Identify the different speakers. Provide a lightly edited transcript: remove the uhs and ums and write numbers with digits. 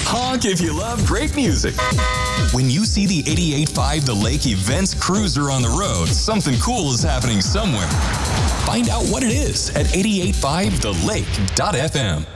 Speaker 1: Honk if you love great music. When you see the 88.5 The Lake Events Cruiser on the road, something cool is happening somewhere. Find out what it is at 88.5thelake.fm.